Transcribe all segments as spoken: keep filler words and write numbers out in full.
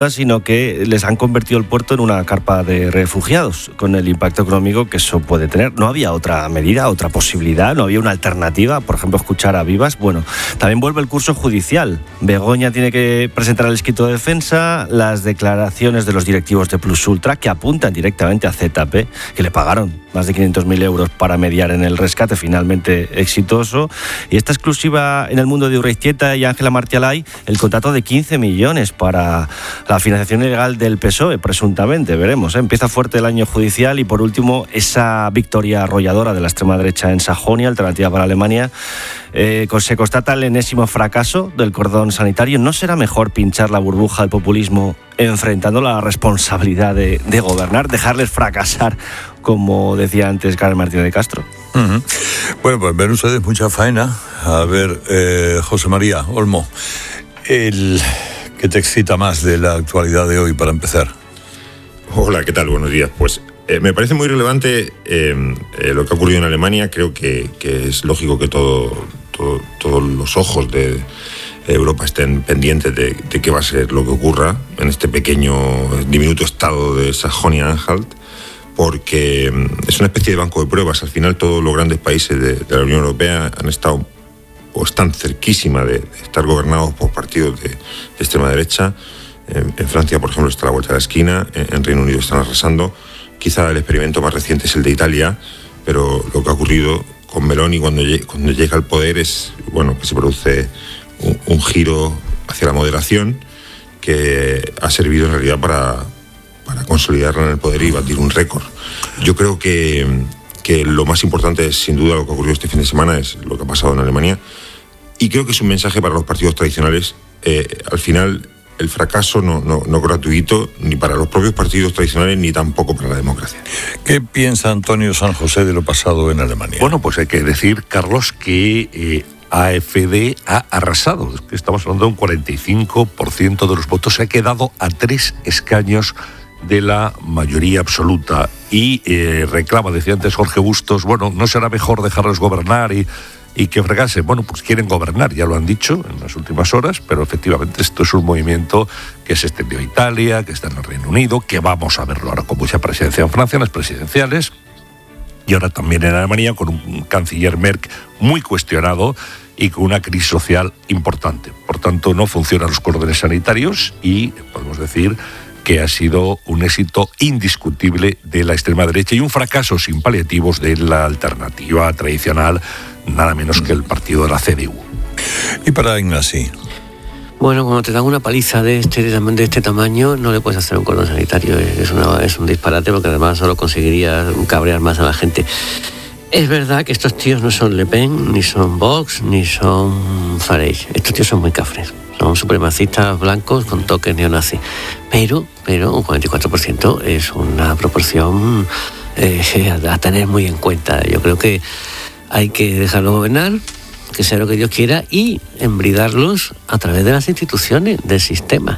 sino que les han convertido el puerto en una carpa de refugiados, con el impacto económico que eso puede tener. No había otra medida, otra posibilidad, no había una alternativa, por ejemplo, escuchar a Vivas. Bueno, también vuelve el curso judicial. Begoña tiene que presentar el escrito de defensa, las declaraciones de los directivos de Plus Ultra, que apuntan directamente a Z P, que le pagaron más de quinientos mil euros para mediar en el rescate, finalmente exitoso. Y esta exclusiva en El Mundo de Urreistieta y Ángela Martialay, el contrato de quince millones para la financiación ilegal del P S O E, presuntamente, veremos, ¿eh? Empieza fuerte el año judicial. Y por último, esa victoria arrolladora de la extrema derecha en Sajonia, alternativa para Alemania. Eh, se constata el enésimo fracaso del cordón sanitario. ¿No será mejor pinchar la burbuja del populismo enfrentando la responsabilidad de, de gobernar, dejarles fracasar, como decía antes Carmen Martínez de Castro? Uh-huh. Bueno, pues ven ustedes mucha faena. A ver, eh, José María Olmo, el... ¿qué te excita más de la actualidad de hoy para empezar? Hola, ¿qué tal? Buenos días. Pues eh, me parece muy relevante eh, eh, lo que ha ocurrido en Alemania. Creo que, que es lógico que todo, todo, todos los ojos de Europa estén pendientes de, de qué va a ser lo que ocurra en este pequeño, diminuto estado de Sajonia-Anhalt, porque es una especie de banco de pruebas. Al final todos los grandes países de, de la Unión Europea han estado o están cerquísima de estar gobernados por partidos de, de extrema derecha. En, en Francia, por ejemplo, está a la vuelta de la esquina. En, en Reino Unido están arrasando. Quizá el experimento más reciente es el de Italia, pero lo que ha ocurrido con Meloni cuando, cuando llega al poder es, bueno, que se produce un, un giro hacia la moderación que ha servido en realidad para, para consolidarla en el poder y batir un récord. Yo creo que que lo más importante es, sin duda, lo que ocurrió este fin de semana, es lo que ha pasado en Alemania, y creo que es un mensaje para los partidos tradicionales. Eh, al final, el fracaso no, no, no gratuito, ni para los propios partidos tradicionales, ni tampoco para la democracia. ¿Qué piensa Antonio San José de lo pasado en Alemania? Bueno, pues hay que decir, Carlos, que eh, A F D ha arrasado. Estamos hablando de un cuarenta y cinco por ciento de los votos. Se ha quedado a tres escaños de la mayoría absoluta y eh, reclama, decía antes Jorge Bustos, bueno, ¿no será mejor dejarlos gobernar y, y que fregase? Bueno, pues quieren gobernar, ya lo han dicho en las últimas horas, pero efectivamente esto es un movimiento que se extendió a Italia, que está en el Reino Unido, que vamos a verlo ahora con mucha presencia en Francia, en las presidenciales, y ahora también en Alemania, con un canciller Merck muy cuestionado y con una crisis social importante. Por tanto, no funcionan los cordones sanitarios y podemos decir que ha sido un éxito indiscutible de la extrema derecha y un fracaso sin paliativos de la alternativa tradicional, nada menos que el partido de la C D U. Y para Ignasi. Bueno, cuando te dan una paliza de este, de este tamaño, no le puedes hacer un cordón sanitario. Es, una, es un disparate, porque además solo conseguiría cabrear más a la gente. Es verdad que estos tíos no son Le Pen, ni son Vox, ni son Farage. Estos tíos son muy cafres. Son supremacistas blancos con toques neonazis. Pero, pero un cuarenta y cuatro por ciento es una proporción eh, a tener muy en cuenta. Yo creo que hay que dejarlo gobernar, que sea lo que Dios quiera, y embridarlos a través de las instituciones, del sistema,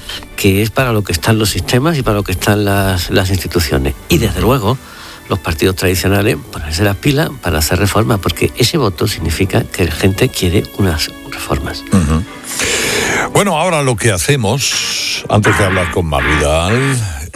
que es para lo que están los sistemas y para lo que están las, las instituciones. Y desde luego, los partidos tradicionales ponerse las pilas para hacer reformas, porque ese voto significa que la gente quiere unas reformas. Uh-huh. Bueno, ahora lo que hacemos, antes de hablar con Mar Vidal,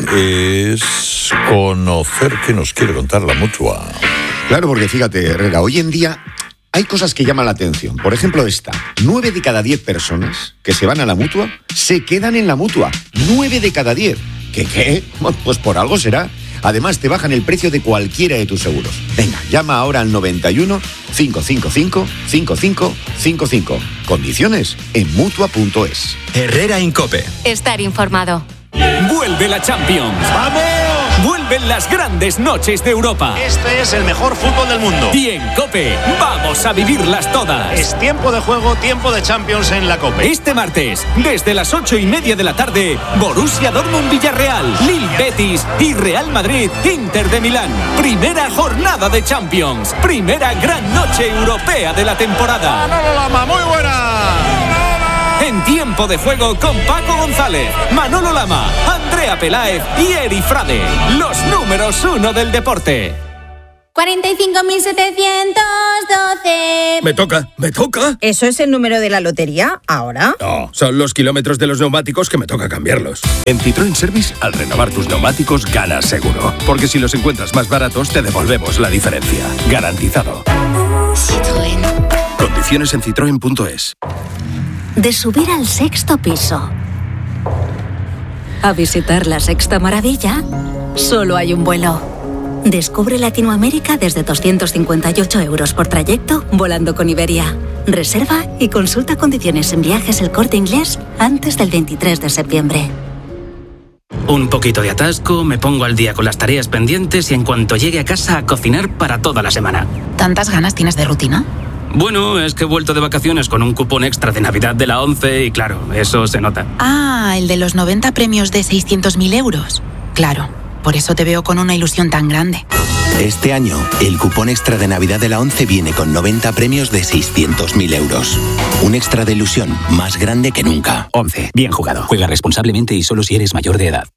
es conocer qué nos quiere contar la Mutua. Claro, porque fíjate, Herrera, hoy en día hay cosas que llaman la atención. Por ejemplo, esta. Nueve de cada diez personas que se van a la Mutua se quedan en la Mutua. Nueve de cada diez. ¿Qué qué? Pues por algo será. Además, te bajan el precio de cualquiera de tus seguros. Venga, llama ahora al noventa y uno, cinco cinco cinco, cinco cinco cinco cinco. Condiciones en Mutua punto es. Herrera en COPE. Estar informado. ¡Vuelve la Champions! ¡Vamos! ¡Vuelven las grandes noches de Europa! Este es el mejor fútbol del mundo. Y en COPE vamos a vivirlas todas. Es tiempo de juego, tiempo de Champions en la COPE. Este martes, desde las ocho y media de la tarde, Borussia Dortmund-Villarreal, Lille Betis y Real Madrid-Inter de Milán. Primera jornada de Champions. Primera gran noche europea de la temporada. ¡Manolo Lama, muy buena! En tiempo de juego con Paco González, Manolo Lama, Andrea Peláez y Eri Frade. Los números uno del deporte. cuarenta y cinco mil setecientos doce. Me toca, me toca. ¿Eso es el número de la lotería ahora? No, son los kilómetros de los neumáticos que me toca cambiarlos. En Citroën Service, al renovar tus neumáticos, ganas seguro. Porque si los encuentras más baratos, te devolvemos la diferencia. Garantizado. Citroën. Condiciones en citroen punto es. De subir al sexto piso a visitar la sexta maravilla, solo hay un vuelo. Descubre Latinoamérica desde doscientos cincuenta y ocho euros por trayecto volando con Iberia. Reserva y consulta condiciones en Viajes El Corte Inglés antes del veintitrés de septiembre. Un poquito de atasco, me pongo al día con las tareas pendientes y en cuanto llegue a casa a cocinar para toda la semana. ¿Tantas ganas tienes de rutina? Bueno, es que he vuelto de vacaciones con un cupón extra de Navidad de la ONCE y claro, eso se nota. Ah, el de los noventa premios de seiscientos mil euros. Claro, por eso te veo con una ilusión tan grande. Este año, el cupón extra de Navidad de la ONCE viene con noventa premios de seiscientos mil euros. Un extra de ilusión más grande que nunca. ONCE. Bien jugado. Juega responsablemente y solo si eres mayor de edad.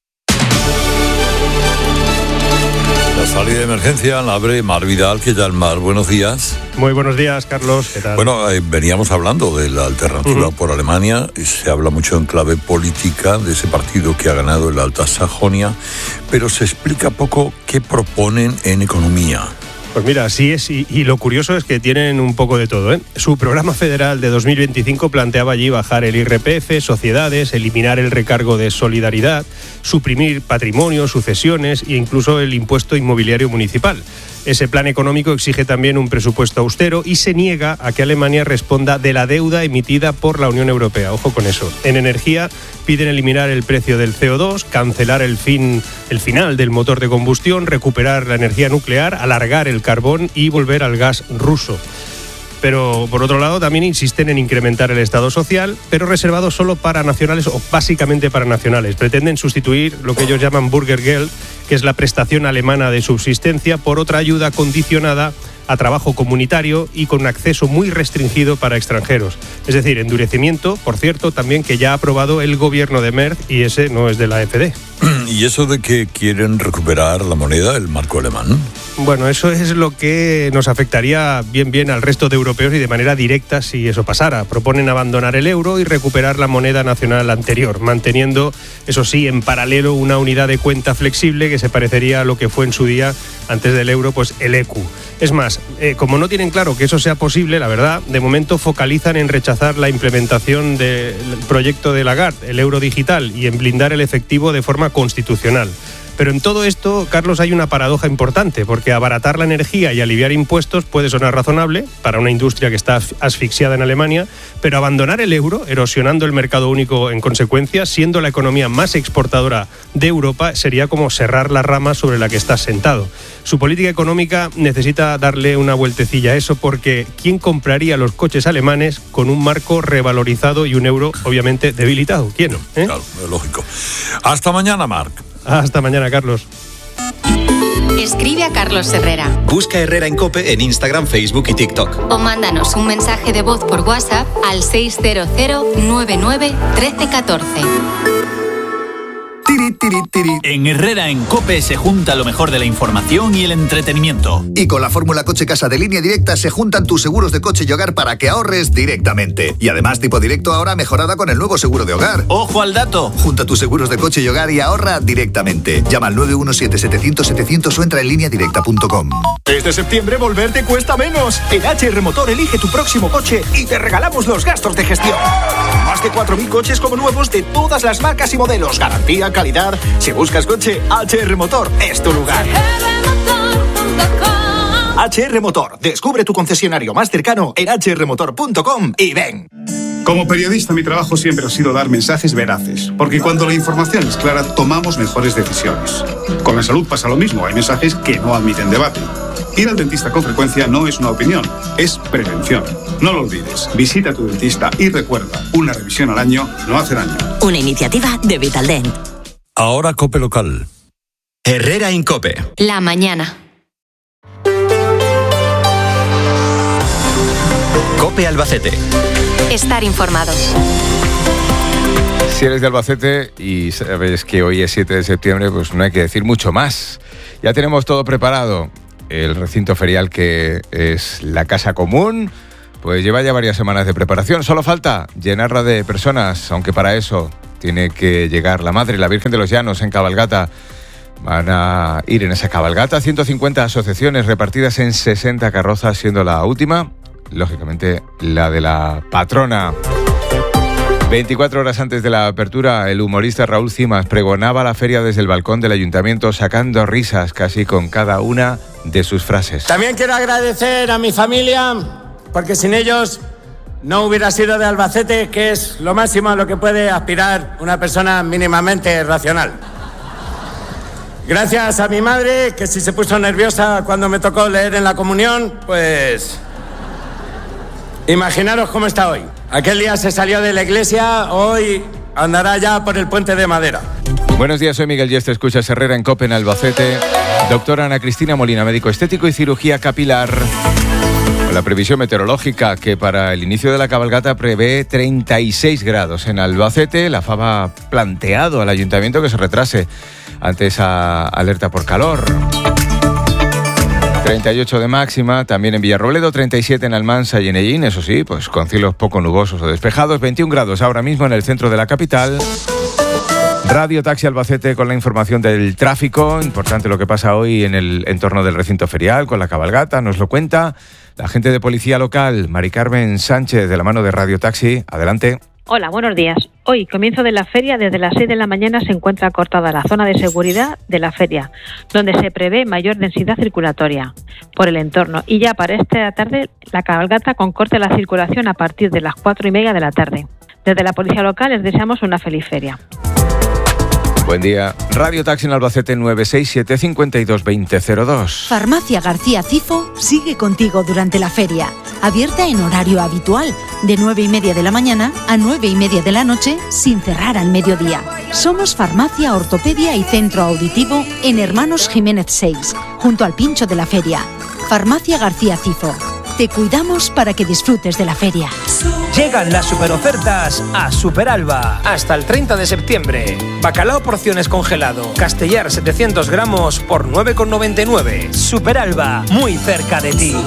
La salida de emergencia la abre Mar Vidal. ¿Qué tal, Mar? Buenos días. Muy buenos días, Carlos. ¿Qué tal? Bueno, eh, veníamos hablando de la alternativa uh-huh. por Alemania. Se habla mucho en clave política de ese partido que ha ganado en la Alta Sajonia, pero se explica poco qué proponen en economía. Pues mira, así es, y, y lo curioso es que tienen un poco de todo, ¿eh? Su programa federal de dos mil veinticinco planteaba allí bajar el I R P F, sociedades, eliminar el recargo de solidaridad, suprimir patrimonio, sucesiones e incluso el impuesto inmobiliario municipal. Ese plan económico exige también un presupuesto austero y se niega a que Alemania responda de la deuda emitida por la Unión Europea. Ojo con eso. En energía piden eliminar el precio del C O dos, cancelar el fin, el final del motor de combustión, recuperar la energía nuclear, alargar el carbón y volver al gas ruso. Pero, por otro lado, también insisten en incrementar el Estado social, pero reservado solo para nacionales o básicamente para nacionales. Pretenden sustituir lo que ellos llaman Bürgergeld, que es la prestación alemana de subsistencia, por otra ayuda condicionada a trabajo comunitario y con acceso muy restringido para extranjeros. Es decir, endurecimiento, por cierto, también que ya ha aprobado el gobierno de Merz y ese no es de la A F D. ¿Y eso de que quieren recuperar la moneda, el marco alemán? Bueno, eso es lo que nos afectaría bien bien al resto de europeos y de manera directa si eso pasara. Proponen abandonar el euro y recuperar la moneda nacional anterior, manteniendo, eso sí, en paralelo una unidad de cuenta flexible que se parecería a lo que fue en su día, antes del euro, pues el E Q. Es más, eh, como no tienen claro que eso sea posible, la verdad, de momento focalizan en rechazar la implementación del proyecto de Lagarde, el euro digital, y en blindar el efectivo de forma constitucional. Pero en todo esto, Carlos, hay una paradoja importante, porque abaratar la energía y aliviar impuestos puede sonar razonable para una industria que está asfixiada en Alemania, pero abandonar el euro, erosionando el mercado único en consecuencia, siendo la economía más exportadora de Europa, sería como cerrar la rama sobre la que estás sentado. Su política económica necesita darle una vueltecilla a eso, porque ¿quién compraría los coches alemanes con un marco revalorizado y un euro, obviamente, debilitado? ¿Quién? ¿Eh? Claro, es lógico. Hasta mañana, Marc. Hasta mañana, Carlos. Escribe a Carlos Herrera. Busca Herrera en COPE en Instagram, Facebook y TikTok. O mándanos un mensaje de voz por WhatsApp al seis cero cero nueve nueve uno tres uno cuatro. En Herrera en COPE se junta lo mejor de la información y el entretenimiento. Y con la fórmula Coche Casa de Línea Directa se juntan tus seguros de coche y hogar para que ahorres directamente. Y además Tipo Directo ahora mejorada con el nuevo seguro de hogar. ¡Ojo al dato! Junta tus seguros de coche y hogar y ahorra directamente. Llama al nueve uno siete, setecientos, setecientos o entra en línea directa punto com. Este septiembre volver te cuesta menos. En H R Motor elige tu próximo coche y te regalamos los gastos de gestión. Más de cuatro mil coches como nuevos de todas las marcas y modelos. Garantía, calidad. Si buscas coche, H R Motor es tu lugar. H R Motor. Descubre tu concesionario más cercano en h r motor punto com y ven. Como periodista, mi trabajo siempre ha sido dar mensajes veraces, porque cuando la información es clara, tomamos mejores decisiones. Con la salud pasa lo mismo, hay mensajes que no admiten debate. Ir al dentista con frecuencia no es una opinión, es prevención. No lo olvides, visita a tu dentista y recuerda, una revisión al año no hace daño. Una iniciativa de Vitaldent. Ahora COPE local. Herrera en COPE. La mañana. COPE Albacete. Estar informado. Si eres de Albacete y sabes que hoy es siete de septiembre, pues no hay que decir mucho más. Ya tenemos todo preparado. el recinto ferial que es la Casa Común, pues lleva ya varias semanas de preparación. Solo falta llenarla de personas, aunque para eso tiene que llegar la Madre, la Virgen de los Llanos, en cabalgata. Van a ir en esa cabalgata ciento cincuenta asociaciones repartidas en sesenta carrozas, siendo la última, lógicamente, la de la patrona. veinticuatro horas antes de la apertura, el humorista Raúl Cimas pregonaba la feria desde el balcón del ayuntamiento, sacando risas casi con cada una de sus frases. También quiero agradecer a mi familia, porque sin ellos no hubiera sido de Albacete, que es lo máximo a lo que puede aspirar una persona mínimamente racional. Gracias a mi madre, que si se puso nerviosa cuando me tocó leer en la comunión, pues imaginaros cómo está hoy. Aquel día se salió de la iglesia, hoy andará ya por el puente de madera. Buenos días, soy Miguel Yeste, escuchas Herrera en COPE en Albacete. Doctora Ana Cristina Molina, médico estético y cirugía capilar. Con la previsión meteorológica que para el inicio de la cabalgata prevé treinta y seis grados en Albacete, la FAB ha planteado al ayuntamiento que se retrase ante esa alerta por calor. treinta y ocho de máxima, también en Villarrobledo, treinta y siete en Almansa y en Ellín, eso sí, pues con cielos poco nubosos o despejados, veintiún grados ahora mismo en el centro de la capital. Radio Taxi Albacete con la información del tráfico, importante lo que pasa hoy en el entorno del recinto ferial con la cabalgata, nos lo cuenta la agente de policía local, Mari Carmen Sánchez, de la mano de Radio Taxi. Adelante. Hola, buenos días. Hoy, comienzo de la feria, desde las seis de la mañana se encuentra cortada la zona de seguridad de la feria, donde se prevé mayor densidad circulatoria por el entorno. Y ya para esta tarde, la cabalgata con corte de la circulación a partir de las cuatro y media de la tarde. Desde la policía local les deseamos una feliz feria. Buen día. Radio Taxi en Albacete nueve seis siete, cinco dos dos cero cero dos. Farmacia García Cifo sigue contigo durante la feria. Abierta en horario habitual, de nueve y media de la mañana a nueve y media de la noche, sin cerrar al mediodía. Somos Farmacia, Ortopedia y Centro Auditivo en Hermanos Jiménez seis, junto al Pincho de la Feria. Farmacia García Cifo. Te cuidamos para que disfrutes de la feria. Llegan las superofertas a Superalba. Hasta el treinta de septiembre. Bacalao porciones congelado. Castellar setecientos gramos por nueve con noventa y nueve. Superalba, muy cerca de ti.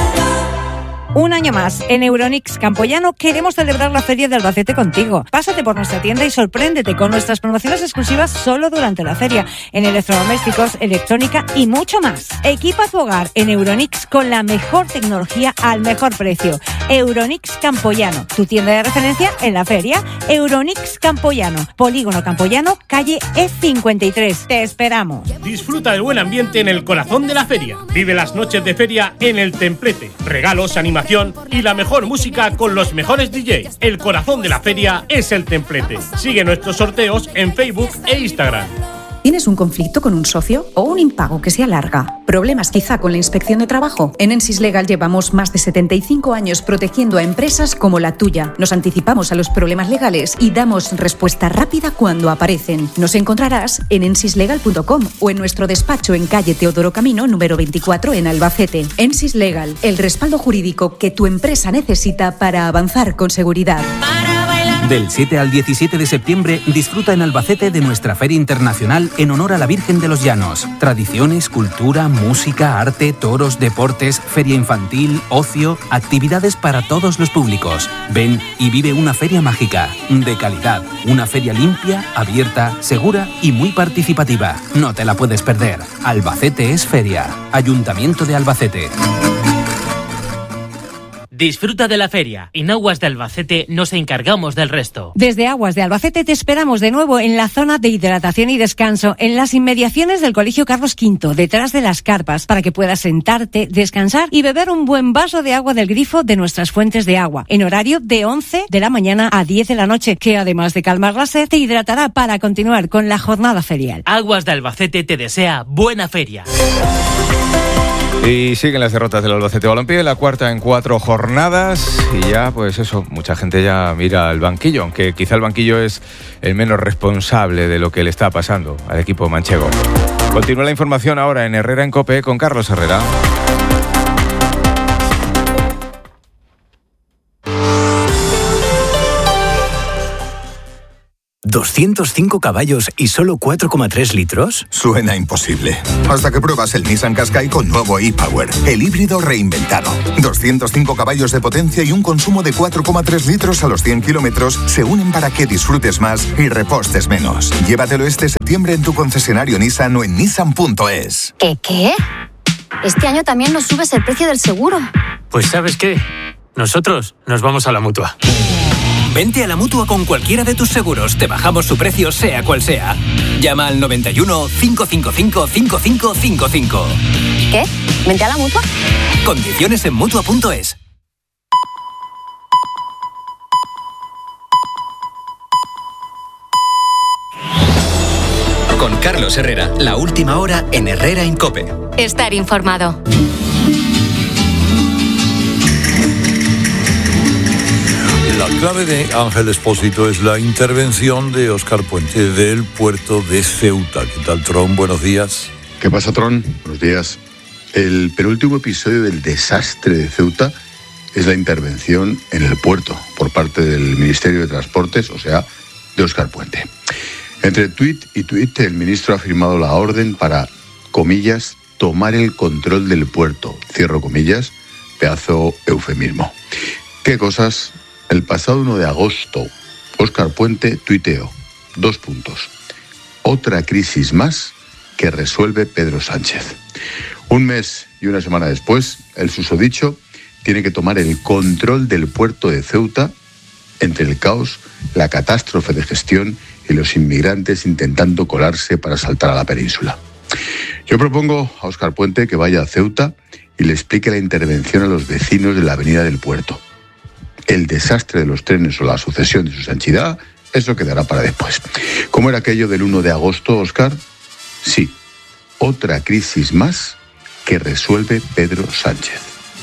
Un año más, en Euronics Campoyano queremos celebrar la Feria de Albacete contigo. Pásate por nuestra tienda y sorpréndete con nuestras promociones exclusivas solo durante la feria, en electrodomésticos, electrónica y mucho más. Equipa tu hogar en Euronics con la mejor tecnología al mejor precio. Euronics Campoyano, tu tienda de referencia en la feria. Euronics Campoyano, Polígono Campoyano, calle E cincuenta y tres. Te esperamos. Disfruta del buen ambiente en el corazón de la feria. Vive las noches de feria en el Templete. Regalos, animación y la mejor música con los mejores D Js. El corazón de la feria es el Templete. Sigue nuestros sorteos en Facebook e Instagram. ¿Tienes un conflicto con un socio o un impago que se alarga? ¿Problemas quizá con la inspección de trabajo? En Ensis Legal llevamos más de setenta y cinco años protegiendo a empresas como la tuya. Nos anticipamos a los problemas legales y damos respuesta rápida cuando aparecen. Nos encontrarás en ensis legal punto com o en nuestro despacho en calle Teodoro Camino número veinticuatro en Albacete. Ensis Legal, el respaldo jurídico que tu empresa necesita para avanzar con seguridad. Del siete al diecisiete de septiembre disfruta en Albacete de nuestra Feria Internacional en honor a la Virgen de los Llanos. Tradiciones, cultura, música, arte, toros, deportes, feria infantil, ocio, actividades para todos los públicos. Ven y vive una feria mágica, de calidad, una feria limpia, abierta, segura y muy participativa. No te la puedes perder. Albacete es feria. Ayuntamiento de Albacete. Disfruta de la feria. En Aguas de Albacete nos encargamos del resto. Desde Aguas de Albacete te esperamos de nuevo en la zona de hidratación y descanso, en las inmediaciones del Colegio Carlos quinto, detrás de las carpas, para que puedas sentarte, descansar y beber un buen vaso de agua del grifo de nuestras fuentes de agua, en horario de once de la mañana a diez de la noche, que además de calmar la sed, te hidratará para continuar con la jornada ferial. Aguas de Albacete te desea buena feria. Y siguen las derrotas del Albacete Balompié, la cuarta en cuatro jornadas y ya, pues eso, mucha gente ya mira al banquillo, aunque quizá el banquillo es el menos responsable de lo que le está pasando al equipo manchego. Continúa la información ahora en Herrera en COPE con Carlos Herrera. ¿doscientos cinco caballos y solo cuatro coma tres litros? Suena imposible. Hasta que pruebas el Nissan Qashqai con nuevo e-Power, el híbrido reinventado. doscientos cinco caballos de potencia y un consumo de cuatro coma tres litros a los cien kilómetros se unen para que disfrutes más y repostes menos. Llévatelo este septiembre en tu concesionario Nissan o en nissan punto es. ¿Qué qué? Este año también nos subes el precio del seguro. Pues ¿sabes qué? Nosotros nos vamos a la Mutua. Vente a la Mutua con cualquiera de tus seguros. Te bajamos su precio, sea cual sea. Llama al noventa y uno, cinco cinco cinco, cinco cinco cinco cinco. ¿Qué? ¿Vente a la Mutua? Condiciones en Mutua punto es. Con Carlos Herrera, la última hora en Herrera en COPE. Estar informado. La clave de Ángel Expósito es la intervención de Óscar Puente del puerto de Ceuta. ¿Qué tal, Tron? Buenos días. ¿Qué pasa, Tron? Buenos días. El penúltimo episodio del desastre de Ceuta es la intervención en el puerto por parte del Ministerio de Transportes, o sea, de Óscar Puente. Entre tuit y tuit, el ministro ha firmado la orden para, comillas, tomar el control del puerto. Cierro comillas, pedazo eufemismo. ¿Qué cosas? El pasado uno de agosto, Óscar Puente tuiteó, dos puntos, otra crisis más que resuelve Pedro Sánchez. Un mes y una semana después, el susodicho tiene que tomar el control del puerto de Ceuta entre el caos, la catástrofe de gestión y los inmigrantes intentando colarse para saltar a la península. Yo propongo a Óscar Puente que vaya a Ceuta y le explique la intervención a los vecinos de la avenida del puerto. El desastre de los trenes o la sucesión de su sanchidad, eso quedará para después. ¿Cómo era aquello del uno de agosto, Óscar? Sí, otra crisis más que resuelve Pedro Sánchez.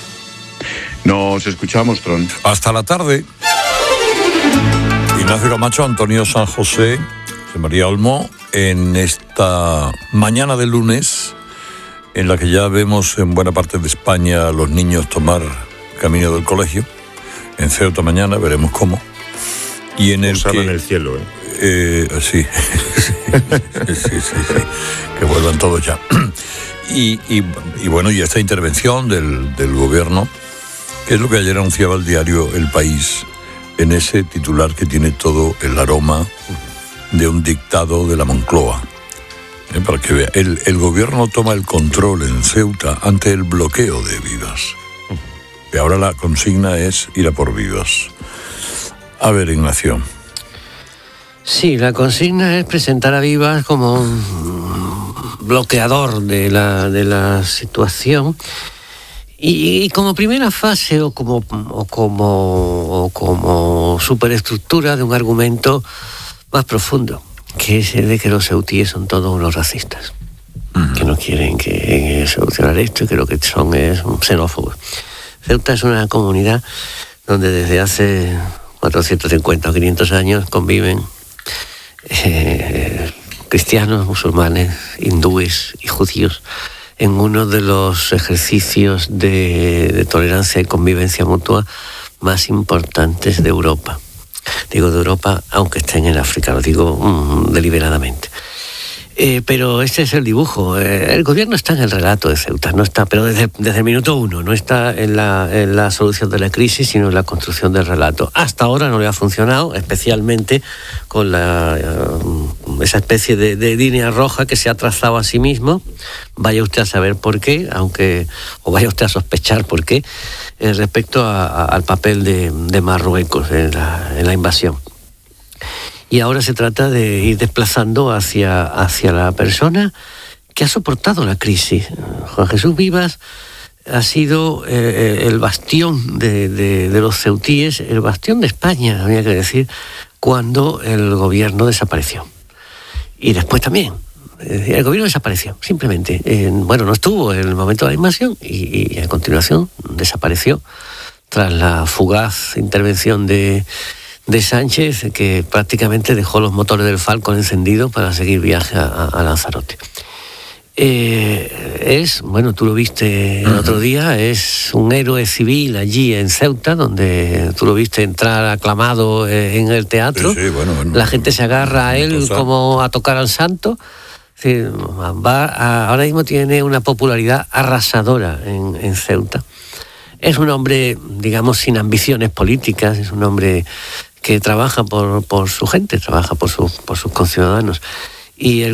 Nos escuchamos, Tron. Hasta la tarde. Ignacio Camacho, Antonio San José, José María Olmo, en esta mañana de lunes, en la que ya vemos en buena parte de España a los niños tomar camino del colegio. En Ceuta mañana veremos cómo. Y en el que, en el cielo, ¿eh? eh sí. sí, sí, sí, sí. Que vuelvan todos ya. Y, y, y bueno, y esta intervención del, del gobierno, que es lo que ayer anunciaba el diario El País, en ese titular que tiene todo el aroma de un dictado de la Moncloa. Eh, para que vea, el, el gobierno toma el control en Ceuta ante el bloqueo de Vivas. Y ahora la consigna es ir a por Vivas. A ver, Ignacio. Sí, la consigna es presentar a Vivas como un bloqueador de la, de la situación y, y como primera fase o como, o como, o como superestructura de un argumento más profundo, que es el de que los ceutíes son todos unos racistas, uh-huh. que no quieren que, que solucionar esto y que lo que son es xenófobos. Ceuta es una comunidad donde desde hace cuatrocientos cincuenta o quinientos años conviven eh, cristianos, musulmanes, hindúes y judíos en uno de los ejercicios de, de tolerancia y convivencia mutua más importantes de Europa. Digo de Europa, aunque estén en África, lo digo mm, deliberadamente. Eh, pero este es el dibujo. Eh, el gobierno está en el relato de Ceuta, no está, pero desde, desde el minuto uno, no está en la, en la solución de la crisis, sino en la construcción del relato. Hasta ahora no le ha funcionado, especialmente con la, uh, esa especie de, de línea roja que se ha trazado a sí mismo. Vaya usted a saber por qué, aunque, o vaya usted a sospechar por qué, eh, respecto a, a, al papel de, de Marruecos en la, en la invasión. Y ahora se trata de ir desplazando hacia, hacia la persona que ha soportado la crisis. Juan Jesús Vivas ha sido eh, el bastión de, de, de los ceutíes, el bastión de España, habría que decir, cuando el gobierno desapareció. Y después también. El gobierno desapareció, simplemente. Eh, bueno, no estuvo en el momento de la invasión y, y a continuación desapareció tras la fugaz intervención de... de Sánchez, que prácticamente dejó los motores del Falcon encendidos para seguir viaje a, a Lanzarote. Eh, es, bueno, tú lo viste el otro día, es un héroe civil allí en Ceuta, donde tú lo viste entrar aclamado eh, en el teatro. Sí, sí, bueno, bueno, la gente se agarra a él cosa. como a tocar al santo. Es decir, va a- ahora mismo tiene una popularidad arrasadora en, en Ceuta. Es un hombre, digamos, sin ambiciones políticas, es un hombre que trabaja por, por su gente, trabaja por, su, por sus conciudadanos. Y el